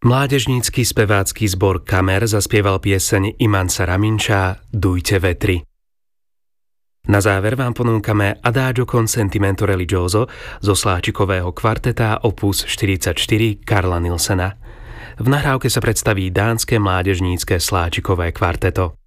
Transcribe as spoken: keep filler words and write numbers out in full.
Mládežnícky spevácky zbor Kamer zaspieval pieseň Imansa Raminča Dujte vetri. Na záver vám ponúkame Adagio con sentimento religioso zo sláčikového kvarteta opus štyridsaťštyri Carla Nielsena. V nahrávke sa predstaví dánske mládežnícke sláčikové kvarteto.